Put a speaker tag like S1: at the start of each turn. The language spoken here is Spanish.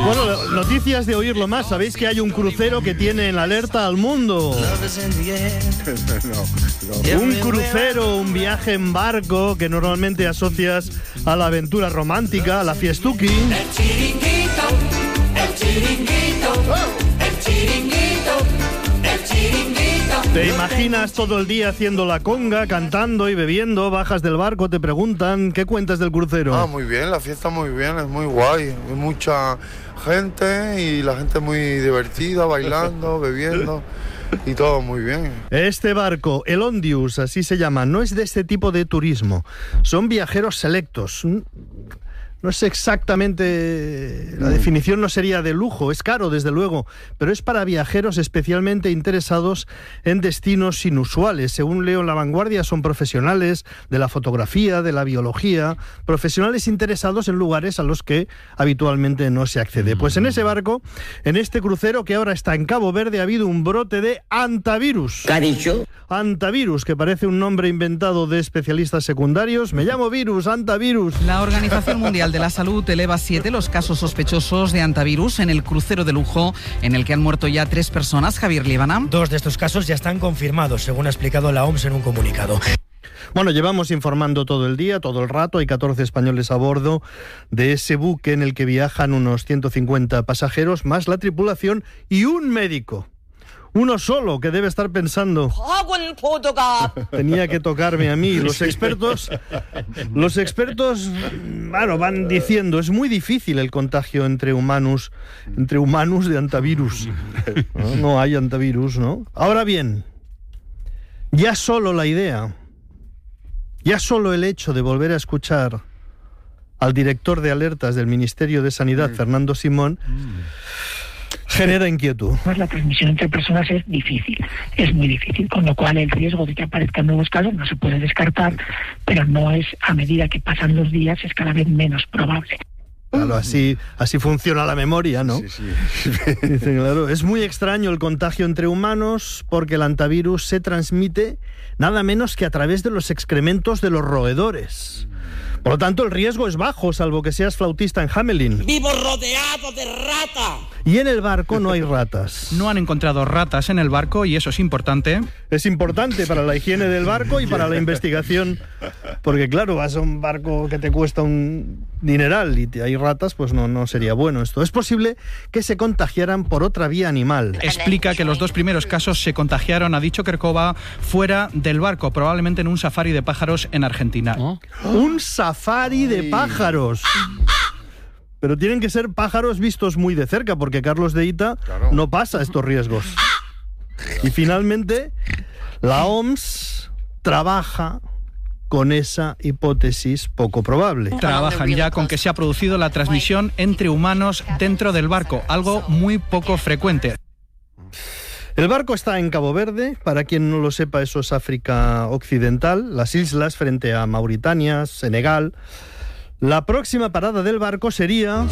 S1: Bueno, noticias de oírlo más. Sabéis que hay un crucero que tiene en alerta al mundo. Un crucero, un viaje en barco que normalmente asocias a la aventura romántica, a la fiestuki.
S2: El chiringuito, el chiringuito, el chiringuito, el chiringuito.
S1: Te imaginas todo el día haciendo la conga, cantando y bebiendo, bajas del barco, te preguntan, ¿qué cuentas del crucero?
S3: Muy bien, la fiesta muy bien, es muy guay, hay mucha gente y la gente muy divertida, bailando, bebiendo y todo muy bien.
S1: Este barco, el Ondius, así se llama, no es de este tipo de turismo, son viajeros selectos. No sé exactamente, la definición no sería de lujo, es caro desde luego, pero es para viajeros especialmente interesados en destinos inusuales. Según leo en La Vanguardia, son profesionales de la fotografía, de la biología, profesionales interesados en lugares a los que habitualmente no se accede. Pues en ese barco, en este crucero que ahora está en Cabo Verde, ha habido un brote de antivirus.
S4: ¿Qué ha dicho?
S1: Antivirus, que parece un nombre inventado de especialistas secundarios. Me llamo virus, antivirus.
S5: La Organización Mundial de la Salud eleva 7 los casos sospechosos de antivirus en el crucero de lujo, en el que han muerto ya 3 personas. Javier Líbana.
S6: 2 de estos casos ya están confirmados, según ha explicado la OMS en un comunicado.
S1: Bueno, llevamos informando todo el día, todo el rato. Hay 14 españoles a bordo de ese buque en el que viajan unos 150 pasajeros, más la tripulación y un médico. Uno solo, que debe estar pensando, tenía que tocarme a mí. Los expertos, bueno, van diciendo, es muy difícil el contagio entre humanos de antivirus. No hay antivirus, ¿no? Ahora bien, ya solo la idea, ya solo el hecho de volver a escuchar al director de alertas del Ministerio de Sanidad, Fernando Simón, genera inquietud.
S7: La transmisión entre personas es muy difícil, con lo cual el riesgo de que aparezcan nuevos casos no se puede descartar, pero no es, a medida que pasan los días, es cada vez menos probable.
S1: Claro, así funciona la memoria, ¿no?
S3: Sí.
S1: Dicen, claro, es muy extraño el contagio entre humanos porque el antivirus se transmite nada menos que a través de los excrementos de los roedores. Por lo tanto, el riesgo es bajo, salvo que seas flautista en Hamelin.
S4: ¡Vivo rodeado de rata!
S1: Y en el barco no hay ratas.
S5: No han encontrado ratas en el barco y eso es importante.
S1: Es importante para la higiene del barco y para la investigación, porque claro, vas a un barco que te cuesta un dineral y hay ratas, pues no sería bueno esto. Es posible que se contagiaran por otra vía animal.
S5: Explica que los 2 primeros casos se contagiaron, ha dicho Kerkova, fuera del barco, probablemente en un safari de pájaros en Argentina.
S1: Un safari de pájaros. Pero tienen que ser pájaros vistos muy de cerca, porque Carlos de Ita no pasa estos riesgos. Y finalmente, la OMS trabaja con esa hipótesis poco probable.
S5: Trabajan ya con que se ha producido la transmisión entre humanos dentro del barco, algo muy poco frecuente.
S1: El barco está en Cabo Verde, para quien no lo sepa, eso es África Occidental, las islas frente a Mauritania, Senegal. La próxima parada del barco sería